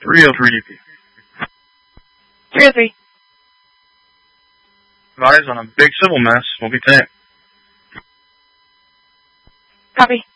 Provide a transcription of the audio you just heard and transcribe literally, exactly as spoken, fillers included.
three oh three D P. three oh three. Advise on a big civil mess. We'll be tanked. Copy.